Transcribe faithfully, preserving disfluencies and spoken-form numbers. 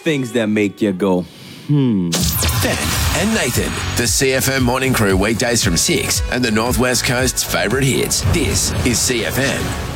things that make you go, hmm. Ben and Nathan, the C F M Morning Crew, weekdays from six, and the Northwest Coast's favourite hits. This is C F M.